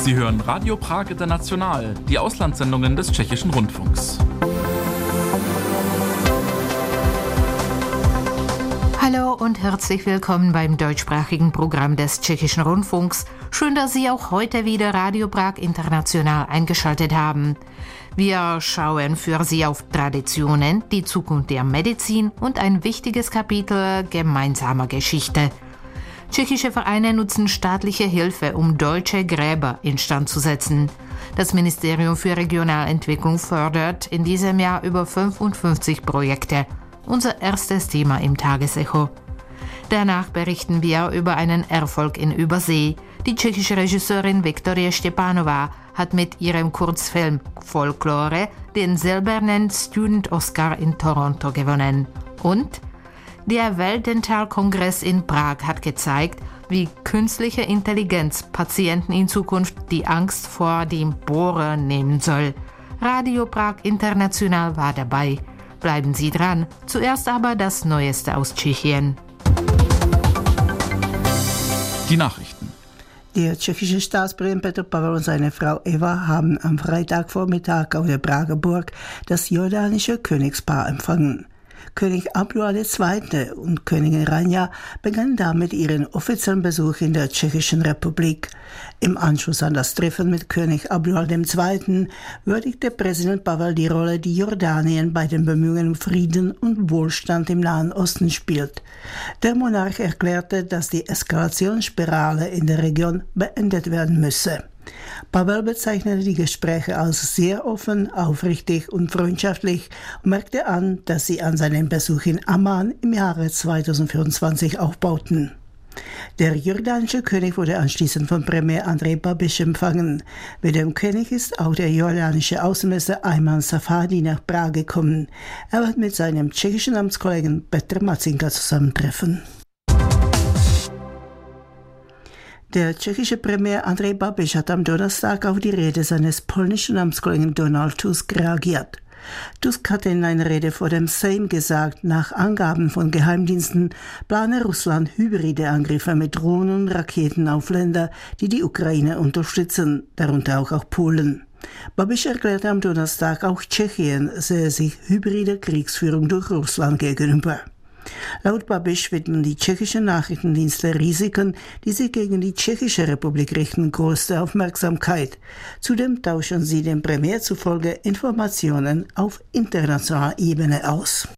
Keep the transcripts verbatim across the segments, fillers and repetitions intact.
Sie hören Radio Prag International, die Auslandssendungen des Tschechischen Rundfunks. Hallo und herzlich willkommen beim deutschsprachigen Programm des Tschechischen Rundfunks. Schön, dass Sie auch heute wieder Radio Prag International eingeschaltet haben. Wir schauen für Sie auf Traditionen, die Zukunft der Medizin und ein wichtiges Kapitel gemeinsamer Geschichte. Tschechische Vereine nutzen staatliche Hilfe, um deutsche Gräber instand zu setzen. Das Ministerium für Regionalentwicklung fördert in diesem Jahr über fünfundfünfzig Projekte. Unser erstes Thema im Tagesecho. Danach berichten wir über einen Erfolg in Übersee. Die tschechische Regisseurin Viktoria Štěpánová hat mit ihrem Kurzfilm Folklore den silbernen Student Oscar in Toronto gewonnen. Und der Weltdentalkongress in Prag hat gezeigt, wie künstliche Intelligenz Patienten in Zukunft die Angst vor dem Bohren nehmen soll. Radio Prag International war dabei. Bleiben Sie dran. Zuerst aber das Neueste aus Tschechien. Die Nachrichten. Der tschechische Staatspräsident Petr Pavel und seine Frau Eva haben am Freitagvormittag auf der Prager Burg das jordanische Königspaar empfangen. König Abdullah der Zweite und Königin Rania begannen damit ihren offiziellen Besuch in der Tschechischen Republik. Im Anschluss an das Treffen mit König Abdullah der Zweite würdigte Präsident Pavel die Rolle, die Jordanien bei den Bemühungen um Frieden und Wohlstand im Nahen Osten spielt. Der Monarch erklärte, dass die Eskalationsspirale in der Region beendet werden müsse. Pavel bezeichnete die Gespräche als sehr offen, aufrichtig und freundschaftlich und merkte an, dass sie an seinem Besuch in Amman im Jahre zweitausendvierundzwanzig aufbauten. Der jordanische König wurde anschließend von Premier Andrej Babiš empfangen. Mit dem König ist auch der jordanische Außenminister Ayman Safadi nach Prag gekommen. Er wird mit seinem tschechischen Amtskollegen Petr Macinka zusammentreffen. Der tschechische Premier Andrej Babiš hat am Donnerstag auf die Rede seines polnischen Amtskollegen Donald Tusk reagiert. Tusk hatte in einer Rede vor dem Sejm gesagt, nach Angaben von Geheimdiensten plane Russland hybride Angriffe mit Drohnen und Raketen auf Länder, die die Ukraine unterstützen, darunter auch auf Polen. Babiš erklärte am Donnerstag, auch Tschechien sehe sich hybride Kriegsführung durch Russland gegenüber. Laut Babiš widmen die tschechischen Nachrichtendienste Risiken, die sich gegen die Tschechische Republik richten, größte Aufmerksamkeit. Zudem tauschen sie dem Premier zufolge Informationen auf internationaler Ebene aus.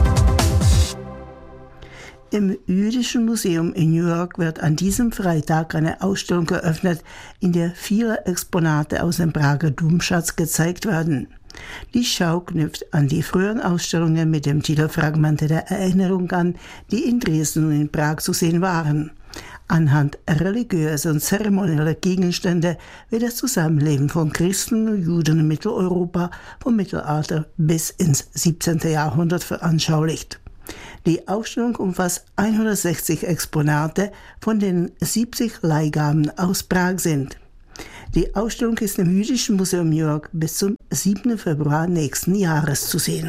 Im Jüdischen Museum in New York wird an diesem Freitag eine Ausstellung eröffnet, in der viele Exponate aus dem Prager Domschatz gezeigt werden. Die Schau knüpft an die früheren Ausstellungen mit dem Titel Fragmente der Erinnerung an, die in Dresden und in Prag zu sehen waren. Anhand religiöser und zeremonieller Gegenstände wird das Zusammenleben von Christen und Juden in Mitteleuropa vom Mittelalter bis ins siebzehnten Jahrhundert veranschaulicht. Die Ausstellung umfasst hundertsechzig Exponate, von denen siebzig Leihgaben aus Prag sind. Die Ausstellung ist im Jüdischen Museum New York bis zum siebten Februar nächsten Jahres zu sehen.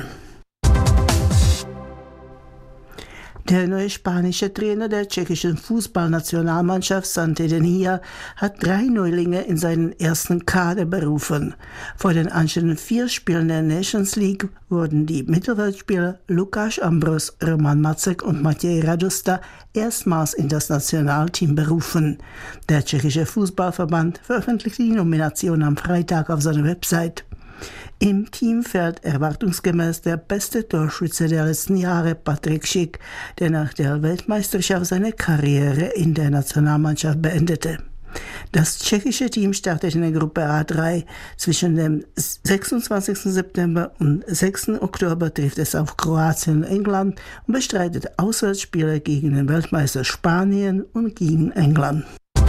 Der neue spanische Trainer der tschechischen Fußballnationalmannschaft Santi Denia hat drei Neulinge in seinen ersten Kader berufen. Vor den anstehenden vier Spielen der Nations League wurden die Mittelfeldspieler Lukáš Ambros, Roman Macek und Matěj Radosta erstmals in das Nationalteam berufen. Der tschechische Fußballverband veröffentlichte die Nomination am Freitag auf seiner Website. Im Team fährt erwartungsgemäß der beste Torschütze der letzten Jahre, Patrik Schick, der nach der Weltmeisterschaft seine Karriere in der Nationalmannschaft beendete. Das tschechische Team startet in der Gruppe A drei. Zwischen dem sechsundzwanzigsten September und sechsten Oktober trifft es auf Kroatien und England und bestreitet Auswärtsspiele gegen den Weltmeister Spanien und gegen England.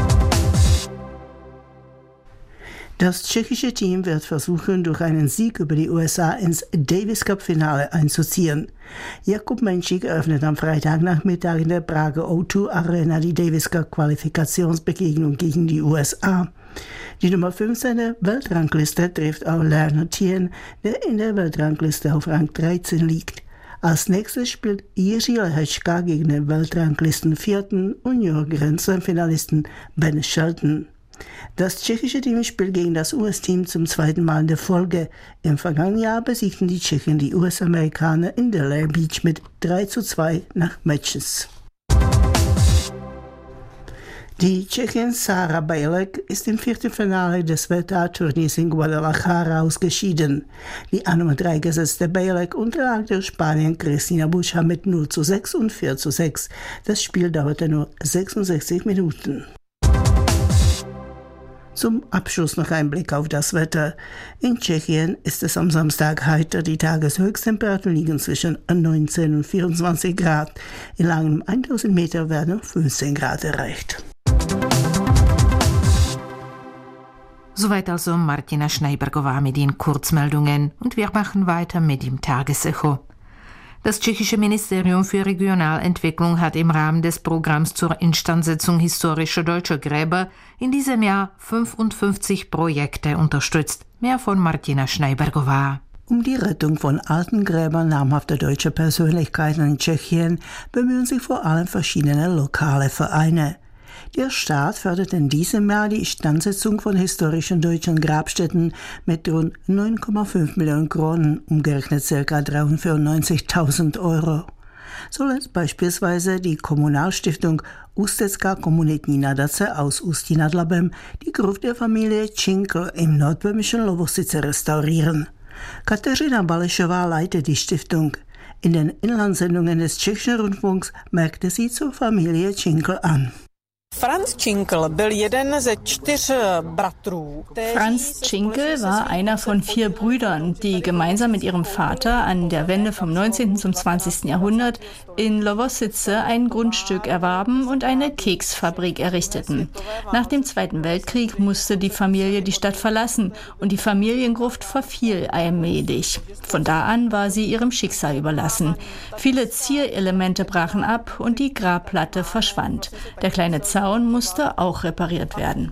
Das tschechische Team wird versuchen, durch einen Sieg über die U S A ins Davis-Cup-Finale einzuziehen. Jakub Menšík eröffnet am Freitagnachmittag in der Prager O zwei Arena die Davis-Cup-Qualifikationsbegegnung gegen die U S A. Die Nummer fünfzehn der Weltrangliste trifft auf Lerner Tien, der in der Weltrangliste auf Rang dreizehn liegt. Als nächstes spielt Jiří Lehečka gegen den Weltranglisten vierten und Jürgen Finalisten Ben Shelton. Das tschechische Team spielt gegen das U S-Team zum zweiten Mal in der Folge. Im vergangenen Jahr besiegten die Tschechen die U S-Amerikaner in Delaware Beach mit drei zu zwei nach Matches. Die Tschechin Sara Bělek ist im Viertelfinale des Weltturniers in Guadalajara ausgeschieden. Die an Nummer drei gesetzte Bělek unterlag der Spanierin Cristina Bucha mit null zu sechs und vier zu sechs. Das Spiel dauerte nur sechsundsechzig Minuten. Zum Abschluss noch ein Blick auf das Wetter. In Tschechien ist es am Samstag heiter. Die Tageshöchsttemperaturen liegen zwischen neunzehn und vierundzwanzig Grad. In langem tausend Meter werden fünfzehn Grad erreicht. Soweit also Martina Schneibergová mit den Kurzmeldungen. Und wir machen weiter mit dem Tagesecho. Das tschechische Ministerium für Regionalentwicklung hat im Rahmen des Programms zur Instandsetzung historischer deutscher Gräber in diesem Jahr fünfundfünfzig Projekte unterstützt. Mehr von Martina Schneibergová. Um die Rettung von alten Gräbern namhafter deutscher Persönlichkeiten in Tschechien bemühen sich vor allem verschiedene lokale Vereine. Der Staat fördert in diesem Jahr die Instandsetzung von historischen deutschen Grabstätten mit rund neun Komma fünf Millionen Kronen, umgerechnet ca. dreihundertvierundneunzigtausend Euro. So lässt beispielsweise die Kommunalstiftung Ústecká komunitní nadace aus Ústí nad Labem die Gruft der Familie Činkl im nordböhmischen Lovosice restaurieren. Kateřina Balešová leitet die Stiftung. In den Inlandssendungen des Tschechischen Rundfunks merkte sie zur Familie Činkl an. Franz Činkl byl jeden ze čtyř bratrů. Franz Činkl war einer von vier Brüdern, die gemeinsam mit ihrem Vater an der Wende vom neunzehnten zum zwanzigsten Jahrhundert in Lovosice ein Grundstück erwarben und eine Keksfabrik errichteten. Nach dem Zweiten Weltkrieg musste die Familie die Stadt verlassen und die Familiengruft verfiel allmählich. Von da an war sie ihrem Schicksal überlassen. Viele Zierelemente brachen ab und die Grabplatte verschwand. Der kleine Zaun musste auch repariert werden.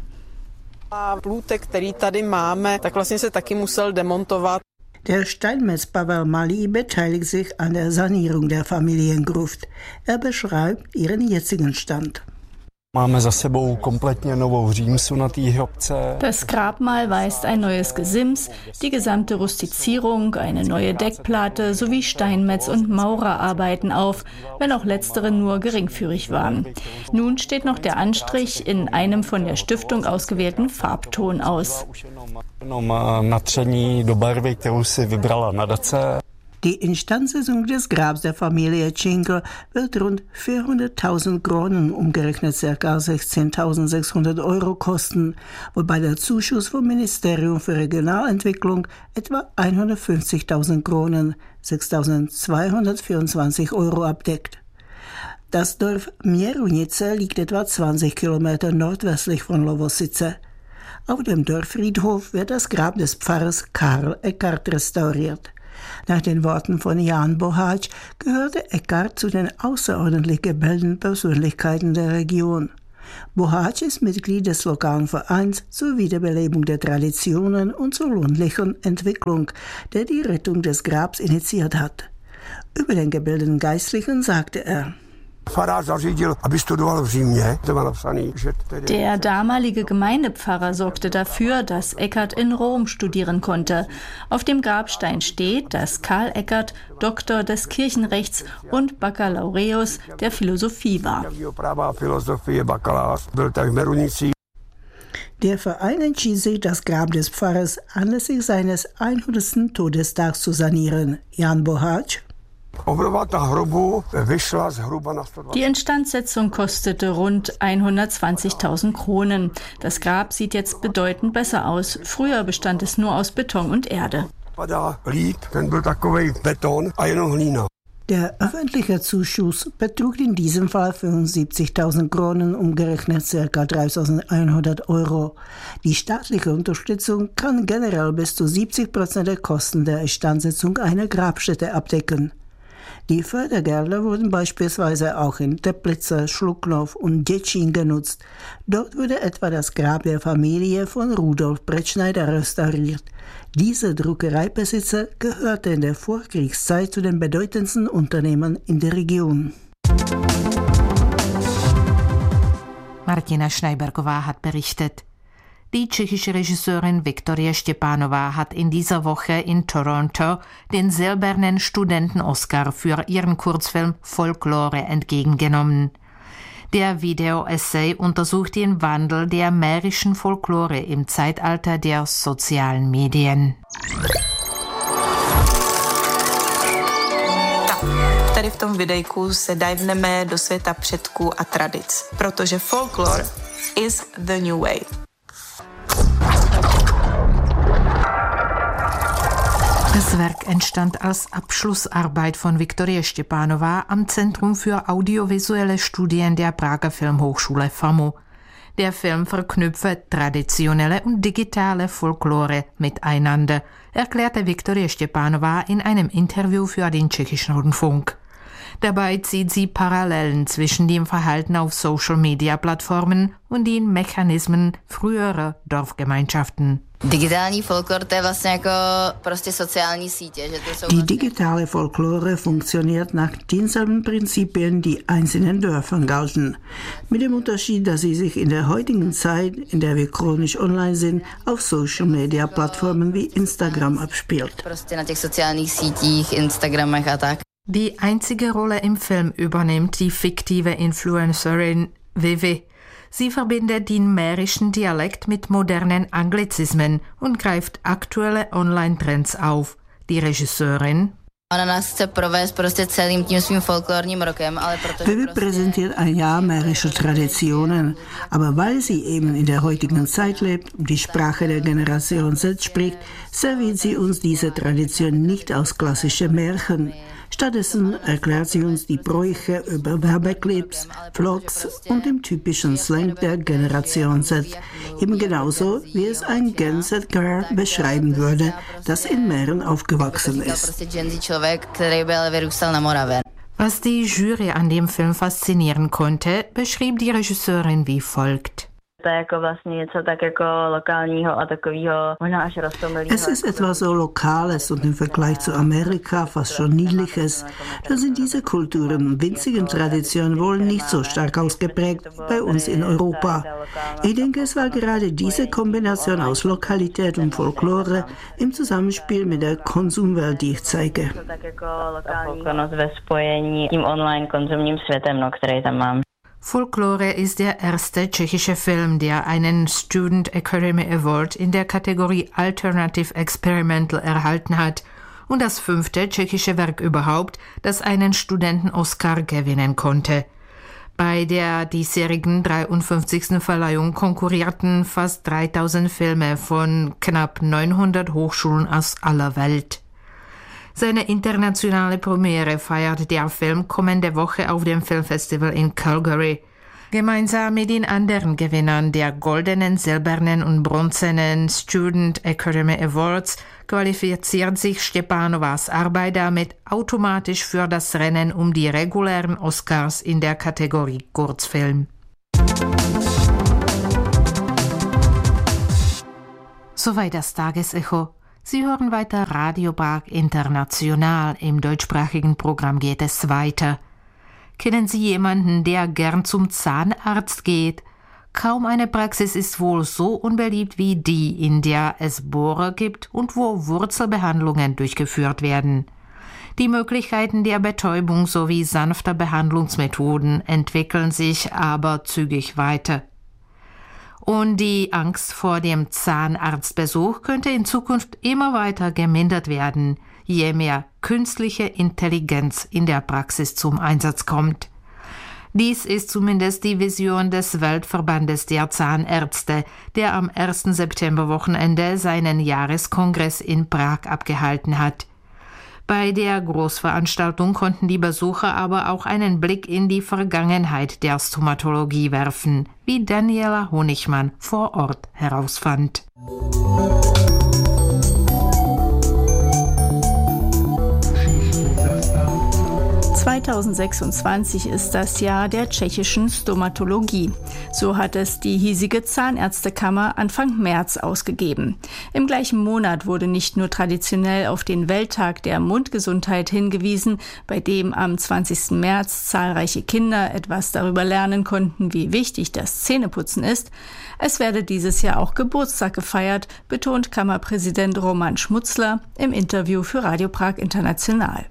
Der Steinmetz Pavel Malý beteiligt sich an der Sanierung der Familiengruft. Er beschreibt ihren jetzigen Stand. Das Grabmal weist ein neues Gesims, die gesamte Rustizierung, eine neue Deckplatte sowie Steinmetz- und Maurerarbeiten auf, wenn auch letztere nur geringfügig waren. Nun steht noch der Anstrich in einem von der Stiftung ausgewählten Farbton aus. Die Instandsetzung des Grabs der Familie Činkl wird rund vierhunderttausend Kronen, umgerechnet ca. sechzehntausendsechshundert Euro kosten, wobei der Zuschuss vom Ministerium für Regionalentwicklung etwa hundertfünfzigtausend Kronen, sechstausendzweihundertvierundzwanzig Euro abdeckt. Das Dorf Měrunice liegt etwa zwanzig Kilometer nordwestlich von Lovosice. Auf dem Dorffriedhof wird das Grab des Pfarrers Karl Eckart restauriert. Nach den Worten von Jan Boháč gehörte Eckart zu den außerordentlich gebildeten Persönlichkeiten der Region. Boháč ist Mitglied des lokalen Vereins zur Wiederbelebung der Traditionen und zur ländlichen Entwicklung, der die Rettung des Grabs initiiert hat. Über den gebildeten Geistlichen sagte er: Der damalige Gemeindepfarrer sorgte dafür, dass Eckart in Rom studieren konnte. Auf dem Grabstein steht, dass Karl Eckart Doktor des Kirchenrechts und Baccalaureus der Philosophie war. Der Verein entschied sich, das Grab des Pfarrers anlässlich seines hundertsten Todestags zu sanieren. Jan Boháč: Die Instandsetzung kostete rund hundertzwanzigtausend Kronen. Das Grab sieht jetzt bedeutend besser aus. Früher bestand es nur aus Beton und Erde. Der öffentliche Zuschuss betrug in diesem Fall fünfundsiebzigtausend Kronen, umgerechnet ca. dreitausendeinhundert Euro. Die staatliche Unterstützung kann generell bis zu siebzig Prozent der Kosten der Instandsetzung einer Grabstätte abdecken. Die Fördergelder wurden beispielsweise auch in Teplice, Šluknov und Děčín genutzt. Dort wurde etwa das Grab der Familie von Rudolf Bretschneider restauriert. Dieser Druckereibesitzer gehörte in der Vorkriegszeit zu den bedeutendsten Unternehmen in der Region. Martina Schneibergová hat berichtet. Die tschechische Regisseurin Viktoria Stepanová hat in dieser Woche in Toronto den silbernen Studenten-Oscar für ihren Kurzfilm Folklore entgegengenommen. Der Video-Essay untersucht den Wandel der mährischen Folklore im Zeitalter der sozialen Medien. Tady v tom videjku se diveneme do světa předků a tradic, protože folklore is the new way. Das Werk entstand als Abschlussarbeit von Viktoria Stepanová am Zentrum für audiovisuelle Studien der Prager Filmhochschule F A M U. Der Film verknüpfe traditionelle und digitale Folklore miteinander, erklärte Viktoria Stepanová in einem Interview für den tschechischen Rundfunk. Dabei zieht sie Parallelen zwischen dem Verhalten auf Social-Media-Plattformen und den Mechanismen früherer Dorfgemeinschaften. Digitální folklor, to je vlastně jako prostě sociální sítě, že to jsou. Die digitale Folklore funktioniert nach denselben Prinzipien, die einzelnen Dörfern galten. Mit dem Unterschied, dass sie sich in der heutigen Zeit, in der wir chronisch online sind, auf Social-Media-Plattformen wie Instagram abspielt. Prostě na těch sociálních sítích, Instagramech a tak. Die einzige Rolle im Film übernimmt die fiktive Influencerin Vivi. Sie verbindet den mährischen Dialekt mit modernen Anglizismen und greift aktuelle Online-Trends auf. Die Regisseurin Ona nás chce provést prostě celým tím svým folklorním rokem, ale protože Vivi präsentiert ein Jahr mährische Traditionen, aber weil sie eben in der heutigen Zeit lebt und die Sprache der Generation Z spricht, serviert sie uns diese Tradition nicht aus klassischen Märchen. Stattdessen erklärt sie uns die Bräuche über Werbeclips, Vlogs und dem typischen Slang der Generation Z. Eben genauso, wie es ein Gen Z-Girl beschreiben würde, das in Mähren aufgewachsen ist. Was die Jury an dem Film faszinieren konnte, beschrieb die Regisseurin wie folgt. Es ist etwas so Lokales und im Vergleich zu Amerika fast schon Niedliches. Da sind diese Kulturen und winzigen Traditionen wohl nicht so stark ausgeprägt wie bei uns in Europa. Ich denke, es war gerade diese Kombination aus Lokalität und Folklore im Zusammenspiel mit der Konsumwelt, die ich zeige. Folklore ist der erste tschechische Film, der einen Student Academy Award in der Kategorie Alternative Experimental erhalten hat und das fünfte tschechische Werk überhaupt, das einen Studenten-Oscar gewinnen konnte. Bei der diesjährigen dreiundfünfzigsten Verleihung konkurrierten fast dreitausend Filme von knapp neunhundert Hochschulen aus aller Welt. Seine internationale Premiere feiert der Film kommende Woche auf dem Filmfestival in Calgary. Gemeinsam mit den anderen Gewinnern der goldenen, silbernen und bronzenen Student Academy Awards qualifiziert sich Stepanovas Arbeit damit automatisch für das Rennen um die regulären Oscars in der Kategorie Kurzfilm. Soweit das Tagesecho. Sie hören weiter Radio Prag International. Im deutschsprachigen Programm geht es weiter. Kennen Sie jemanden, der gern zum Zahnarzt geht? Kaum eine Praxis ist wohl so unbeliebt wie die, in der es Bohrer gibt und wo Wurzelbehandlungen durchgeführt werden. Die Möglichkeiten der Betäubung sowie sanfter Behandlungsmethoden entwickeln sich aber zügig weiter. Und die Angst vor dem Zahnarztbesuch könnte in Zukunft immer weiter gemindert werden, je mehr künstliche Intelligenz in der Praxis zum Einsatz kommt. Dies ist zumindest die Vision des Weltverbandes der Zahnärzte, der am ersten Septemberwochenende seinen Jahreskongress in Prag abgehalten hat. Bei der Großveranstaltung konnten die Besucher aber auch einen Blick in die Vergangenheit der Stomatologie werfen, wie Daniela Honigmann vor Ort herausfand. zweitausendsechsundzwanzig ist das Jahr der tschechischen Stomatologie. So hat es die hiesige Zahnärztekammer Anfang März ausgegeben. Im gleichen Monat wurde nicht nur traditionell auf den Welttag der Mundgesundheit hingewiesen, bei dem am zwanzigsten März zahlreiche Kinder etwas darüber lernen konnten, wie wichtig das Zähneputzen ist. Es werde dieses Jahr auch Geburtstag gefeiert, betont Kammerpräsident Roman Schmutzler im Interview für Radio Prag International.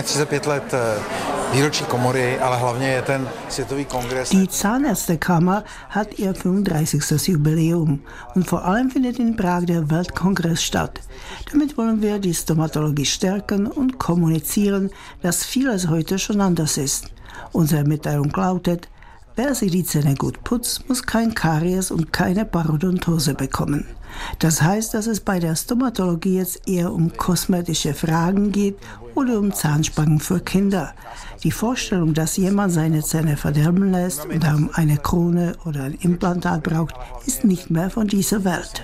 Die Zahnärztekammer hat ihr fünfunddreißigstes Jubiläum und vor allem findet in Prag der Weltkongress statt. Damit wollen wir die Stomatologie stärken und kommunizieren, dass vieles heute schon anders ist. Unsere Mitteilung lautet: Wer sich die Zähne gut putzt, muss kein Karies und keine Parodontose bekommen. Das heißt, dass es bei der Stomatologie jetzt eher um kosmetische Fragen geht oder um Zahnspangen für Kinder. Die Vorstellung, dass jemand seine Zähne verderben lässt und darum eine Krone oder ein Implantat braucht, ist nicht mehr von dieser Welt.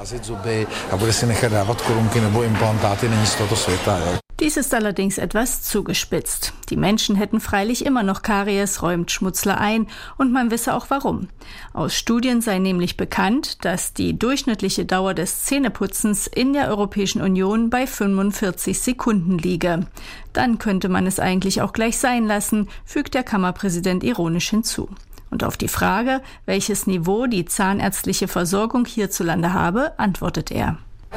Dies ist allerdings etwas zugespitzt. Die Menschen hätten freilich immer noch Karies, räumt Schmutzler ein, und man wisse auch warum. Aus Studien sei nämlich bekannt, dass die durchschnittliche Dauer des Zähneputzens in der Europäischen Union bei fünfundvierzig Sekunden liege. Dann könnte man es eigentlich auch gleich sein lassen, fügt der Kammerpräsident ironisch hinzu. Und auf die Frage, welches Niveau die zahnärztliche Versorgung hierzulande habe, antwortet er: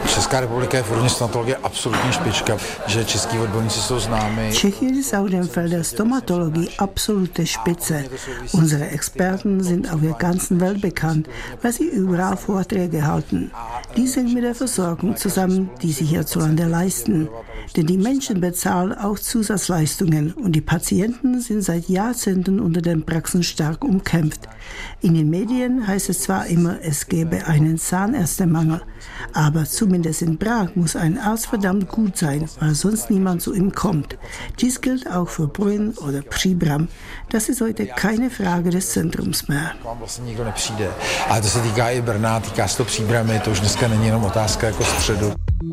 Tschechien ist auf dem Feld der Stomatologie absolute Spitze. Unsere Experten sind auf der ganzen Welt bekannt, weil sie überall Vorträge halten. Dies hängt mit der Versorgung zusammen, die sie hierzulande leisten. Denn die Menschen bezahlen auch Zusatzleistungen und die Patienten sind seit Jahrzehnten unter den Praxen stark umkämpft. In den Medien heißt es zwar immer, es gebe einen Zahnärztemangel, aber zumindest in Prag muss ein Arzt verdammt gut sein, weil sonst niemand zu ihm kommt. Dies gilt auch für Brünn oder Příbram. Das ist heute keine Frage des Zentrums mehr. Ale to se týká i Brna, týká se to Příbramy, to už dneska není jenom otázka jako středu.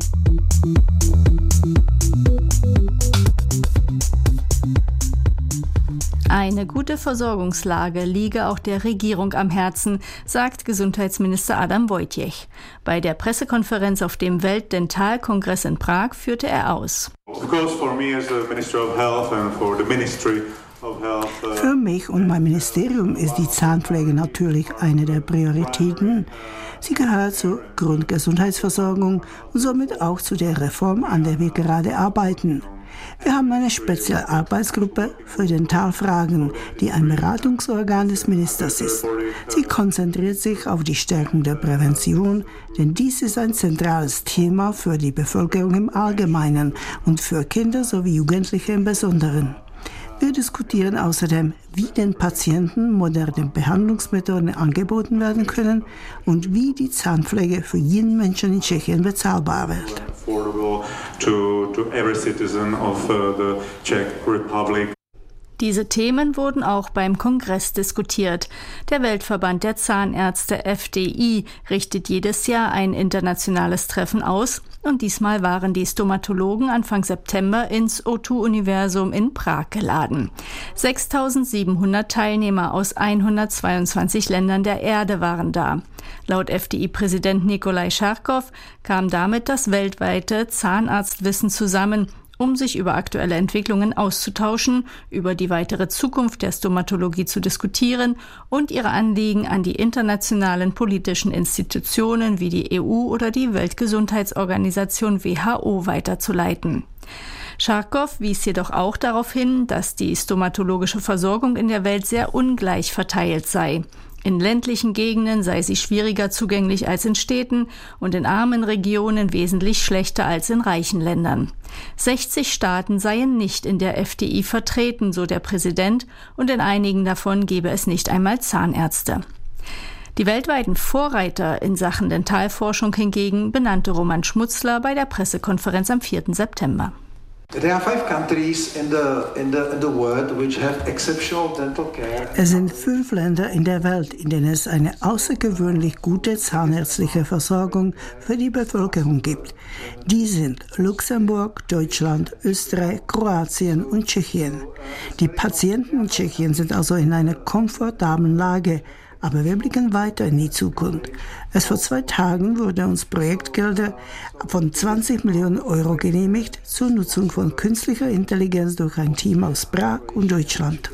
Eine gute Versorgungslage liege auch der Regierung am Herzen, sagt Gesundheitsminister Adam Wojciech. Bei der Pressekonferenz auf dem Weltdentalkongress in Prag führte er aus. Für mich und mein Ministerium ist die Zahnpflege natürlich eine der Prioritäten. Sie gehört zur Grundgesundheitsversorgung und somit auch zu der Reform, an der wir gerade arbeiten. Wir haben eine spezielle Arbeitsgruppe für Dentalfragen, die ein Beratungsorgan des Ministers ist. Sie konzentriert sich auf die Stärkung der Prävention, denn dies ist ein zentrales Thema für die Bevölkerung im Allgemeinen und für Kinder sowie Jugendliche im Besonderen. Wir diskutieren außerdem, wie den Patienten moderne Behandlungsmethoden angeboten werden können und wie die Zahnpflege für jeden Menschen in Tschechien bezahlbar wird. Diese Themen wurden auch beim Kongress diskutiert. Der Weltverband der Zahnärzte F D I richtet jedes Jahr ein internationales Treffen aus und diesmal waren die Stomatologen Anfang September ins O zwei Universum in Prag geladen. sechstausendsiebenhundert Teilnehmer aus hundertzweiundzwanzig Ländern der Erde waren da. Laut F D I-Präsident Nikolai Scharkow kam damit das weltweite Zahnarztwissen zusammen, um sich über aktuelle Entwicklungen auszutauschen, über die weitere Zukunft der Stomatologie zu diskutieren und ihre Anliegen an die internationalen politischen Institutionen wie die E U oder die Weltgesundheitsorganisation W H O weiterzuleiten. Scharkow wies jedoch auch darauf hin, dass die stomatologische Versorgung in der Welt sehr ungleich verteilt sei. In ländlichen Gegenden sei sie schwieriger zugänglich als in Städten und in armen Regionen wesentlich schlechter als in reichen Ländern. sechzig Staaten seien nicht in der F D I vertreten, so der Präsident, und in einigen davon gebe es nicht einmal Zahnärzte. Die weltweiten Vorreiter in Sachen Dentalforschung hingegen benannte Roman Schmutzler bei der Pressekonferenz am vierten September. Es sind fünf Länder in der Welt, in denen es eine außergewöhnlich gute zahnärztliche Versorgung für die Bevölkerung gibt. Die sind Luxemburg, Deutschland, Österreich, Kroatien und Tschechien. Die Patienten in Tschechien sind also in einer komfortablen Lage. Aber wir blicken weiter in die Zukunft. Erst vor zwei Tagen wurden uns Projektgelder von zwanzig Millionen Euro genehmigt zur Nutzung von künstlicher Intelligenz durch ein Team aus Prag und Deutschland.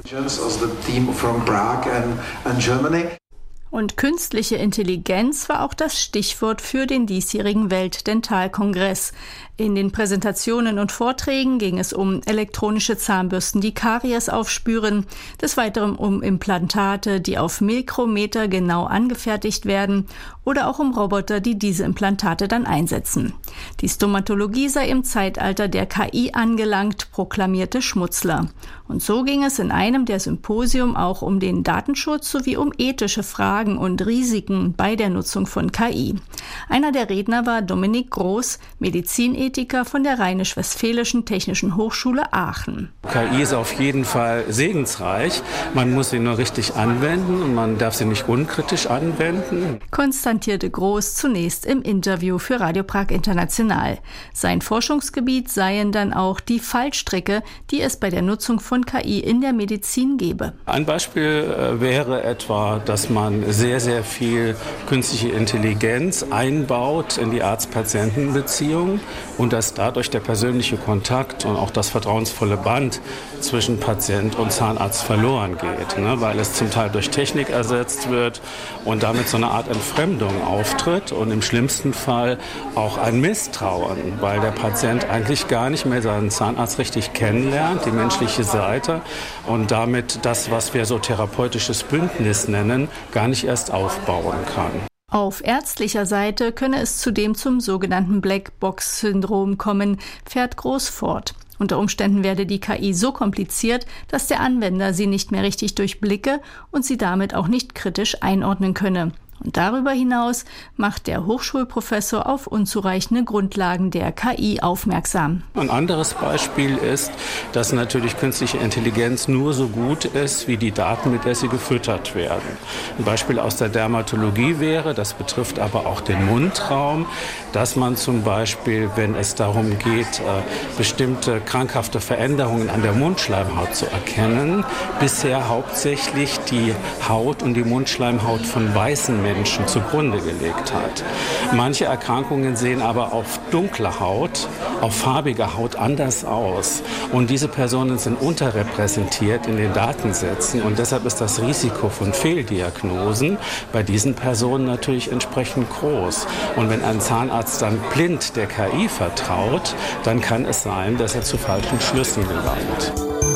Und künstliche Intelligenz war auch das Stichwort für den diesjährigen Weltdentalkongress. In den Präsentationen und Vorträgen ging es um elektronische Zahnbürsten, die Karies aufspüren, des Weiteren um Implantate, die auf Mikrometer genau angefertigt werden, oder auch um Roboter, die diese Implantate dann einsetzen. Die Stomatologie sei im Zeitalter der K I angelangt, proklamierte Schmutzler. Und so ging es in einem der Symposium auch um den Datenschutz sowie um ethische Fragen und Risiken bei der Nutzung von K I. Einer der Redner war Dominik Groß, Medizinethiker von der Rheinisch-Westfälischen Technischen Hochschule Aachen. K I ist auf jeden Fall segensreich. Man muss sie nur richtig anwenden und man darf sie nicht unkritisch anwenden. Konstatierte Groß zunächst im Interview für Radio Prag International. Sein Forschungsgebiet seien dann auch die Fallstricke, die es bei der Nutzung von K I in der Medizin gebe. Ein Beispiel äh, wäre etwa, dass man sehr, sehr viel künstliche Intelligenz einbaut in die Arzt-Patienten-Beziehung und dass dadurch der persönliche Kontakt und auch das vertrauensvolle Band zwischen Patient und Zahnarzt verloren geht, ne, weil es zum Teil durch Technik ersetzt wird und damit so eine Art Entfremdung auftritt und im schlimmsten Fall auch ein Misstrauen, weil der Patient eigentlich gar nicht mehr seinen Zahnarzt richtig kennenlernt, die menschliche Seite, und damit das, was wir so therapeutisches Bündnis nennen, gar nicht erst aufbauen kann. Auf ärztlicher Seite könne es zudem zum sogenannten Blackbox-Syndrom kommen, fährt Groß fort. Unter Umständen werde die K I so kompliziert, dass der Anwender sie nicht mehr richtig durchblicke und sie damit auch nicht kritisch einordnen könne. Und darüber hinaus macht der Hochschulprofessor auf unzureichende Grundlagen der K I aufmerksam. Ein anderes Beispiel ist, dass natürlich künstliche Intelligenz nur so gut ist, wie die Daten, mit der sie gefüttert werden. Ein Beispiel aus der Dermatologie wäre, das betrifft aber auch den Mundraum, dass man zum Beispiel, wenn es darum geht, bestimmte krankhafte Veränderungen an der Mundschleimhaut zu erkennen, bisher hauptsächlich die Haut und die Mundschleimhaut von weißen Menschen Menschen zugrunde gelegt hat. Manche Erkrankungen sehen aber auf dunkler Haut, auf farbiger Haut anders aus. Und diese Personen sind unterrepräsentiert in den Datensätzen. Und deshalb ist das Risiko von Fehldiagnosen bei diesen Personen natürlich entsprechend groß. Und wenn ein Zahnarzt dann blind der K I vertraut, dann kann es sein, dass er zu falschen Schlüssen gelangt.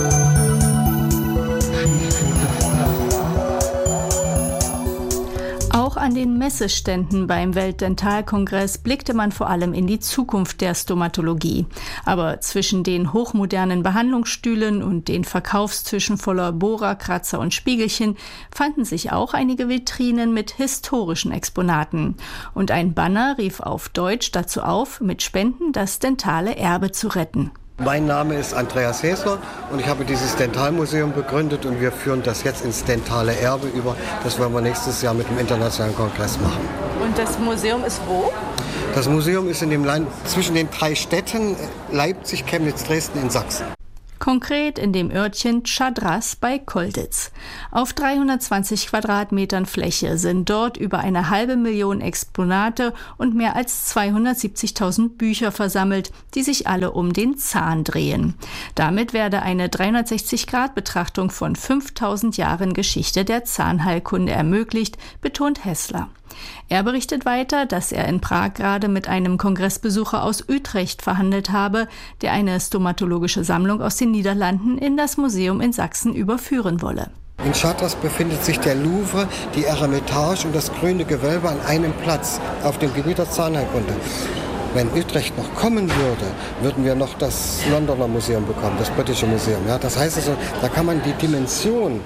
Auch an den Messeständen beim Weltdentalkongress blickte man vor allem in die Zukunft der Stomatologie. Aber zwischen den hochmodernen Behandlungsstühlen und den Verkaufstischen voller Bohrer, Kratzer und Spiegelchen fanden sich auch einige Vitrinen mit historischen Exponaten. Und ein Banner rief auf Deutsch dazu auf, mit Spenden das dentale Erbe zu retten. Mein Name ist Andreas Häsler und ich habe dieses Dentalmuseum begründet und wir führen das jetzt ins dentale Erbe über. Das wollen wir nächstes Jahr mit dem Internationalen Kongress machen. Und das Museum ist wo? Das Museum ist in dem Land zwischen den drei Städten Leipzig, Chemnitz, Dresden in Sachsen. Konkret in dem Örtchen Tschadras bei Kolditz. Auf dreihundertzwanzig Quadratmetern Fläche sind dort über eine halbe Million Exponate und mehr als zweihundertsiebzigtausend Bücher versammelt, die sich alle um den Zahn drehen. Damit werde eine dreihundertsechzig Grad Betrachtung von fünftausend Jahren Geschichte der Zahnheilkunde ermöglicht, betont Häsler. Er berichtet weiter, dass er in Prag gerade mit einem Kongressbesucher aus Utrecht verhandelt habe, der eine stomatologische Sammlung aus den Niederlanden in das Museum in Sachsen überführen wolle. In Tschadras befindet sich der Louvre, die Eremitage und das grüne Gewölbe an einem Platz auf dem Gebiet der Zahnheilkunde. Wenn Utrecht noch kommen würde, würden wir noch das Londoner Museum bekommen, das britische Museum. Ja, das heißt also, da kann man die Dimension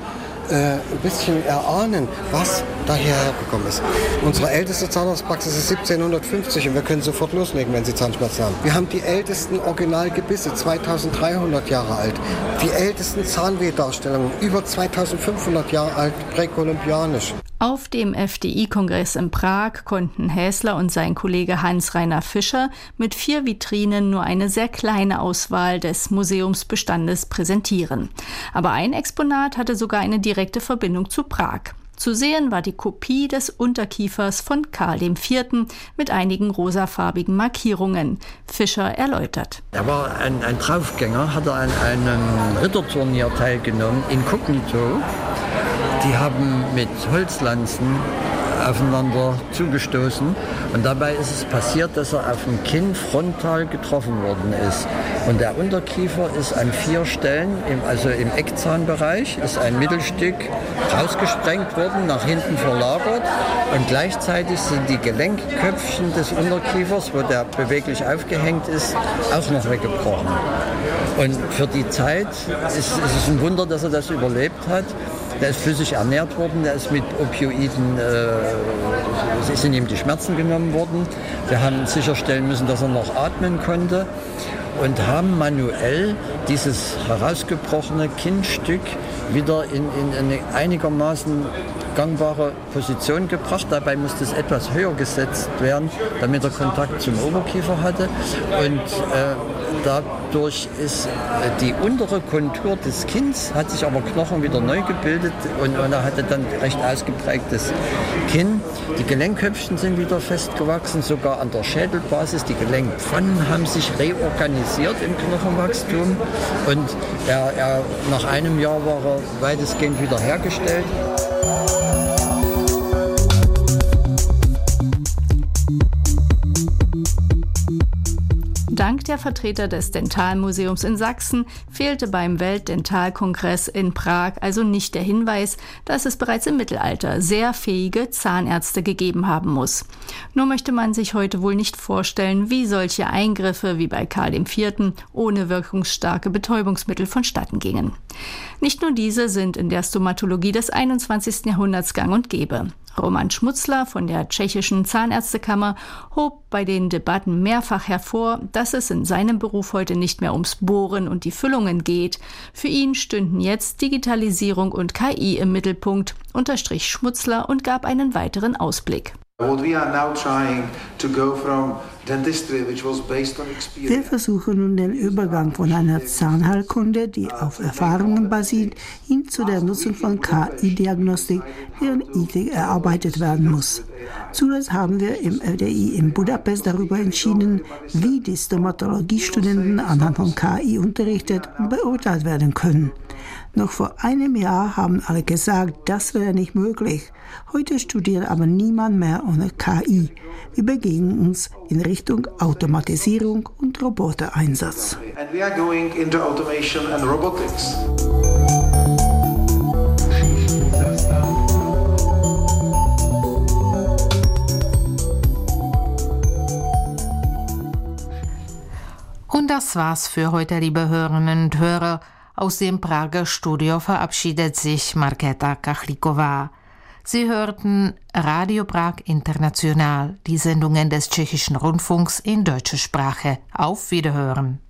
äh, ein bisschen erahnen, was daher gekommen ist. Unsere älteste Zahnarztpraxis ist siebzehnhundertfünfzig und wir können sofort loslegen, wenn Sie Zahnschmerzen haben. Wir haben die ältesten Originalgebisse, zweitausenddreihundert Jahre alt. Die ältesten Zahnwehdarstellungen, über zweitausendfünfhundert Jahre alt, präkolumbianisch. Auf dem F D I-Kongress in Prag konnten Häsler und sein Kollege Hans-Rainer Fischer mit vier Vitrinen nur eine sehr kleine Auswahl des Museumsbestandes präsentieren. Aber ein Exponat hatte sogar eine direkte Verbindung zu Prag. Zu sehen war die Kopie des Unterkiefers von Karl der Vierte mit einigen rosafarbigen Markierungen. Fischer erläutert. Er war ein, ein Draufgänger, hat er an einem Ritterturnier teilgenommen, inkognito. Die haben mit Holzlanzen aufeinander zugestoßen und dabei ist es passiert, dass er auf dem Kinn frontal getroffen worden ist. Und der Unterkiefer ist an vier Stellen, im, also im Eckzahnbereich, ist ein Mittelstück rausgesprengt worden, nach hinten verlagert und gleichzeitig sind die Gelenkköpfchen des Unterkiefers, wo der beweglich aufgehängt ist, auch noch weggebrochen. Und für die Zeit ist, ist es ein Wunder, dass er das überlebt hat. Der ist flüssig ernährt worden, der ist mit Opioiden, äh, sind ihm die Schmerzen genommen worden. Wir haben sicherstellen müssen, dass er noch atmen konnte und haben manuell dieses herausgebrochene Kinnstück wieder in, in eine einigermaßen gangbare Position gebracht. Dabei musste es etwas höher gesetzt werden, damit er Kontakt zum Oberkiefer hatte. Und äh, dadurch ist äh, die untere Kontur des Kinns, hat sich aber Knochen wieder neu gebildet und, und er hatte dann recht ausgeprägtes Kinn. Die Gelenkköpfchen sind wieder festgewachsen, sogar an der Schädelbasis. Die Gelenkpfannen haben sich reorganisiert im Knochenwachstum und er, er, nach einem Jahr war er weitestgehend wiederhergestellt. Dank der Vertreter des Dentalmuseums in Sachsen fehlte beim Weltdentalkongress in Prag also nicht der Hinweis, dass es bereits im Mittelalter sehr fähige Zahnärzte gegeben haben muss. Nur möchte man sich heute wohl nicht vorstellen, wie solche Eingriffe wie bei Karl der Vierte ohne wirkungsstarke Betäubungsmittel vonstatten gingen. Nicht nur diese sind in der Stomatologie des einundzwanzigsten Jahrhunderts gang und gäbe. Roman Schmutzler von der tschechischen Zahnärztekammer hob bei den Debatten mehrfach hervor, dass es in seinem Beruf heute nicht mehr ums Bohren und die Füllungen geht. Für ihn stünden jetzt Digitalisierung und K I im Mittelpunkt, unterstrich Schmutzler und gab einen weiteren Ausblick. Wir versuchen nun den Übergang von einer Zahnheilkunde, die auf Erfahrungen basiert, hin zu der Nutzung von K I-Diagnostik, deren Ethik erarbeitet werden muss. Zuletzt haben wir im F D I in Budapest darüber entschieden, wie die Stomatologiestudenten anhand von K I unterrichtet und beurteilt werden können. Noch vor einem Jahr haben alle gesagt, das wäre nicht möglich. Heute studiert aber niemand mehr ohne K I. Wir begeben uns in Richtung Automatisierung und Robotereinsatz. And we are going into automation and robotics. Und das war's für heute, liebe Hörerinnen und Hörer. Aus dem Prager Studio verabschiedet sich Markéta Kachlíková. Sie hörten Radio Prag International, die Sendungen des Tschechischen Rundfunks in deutscher Sprache. Auf Wiederhören.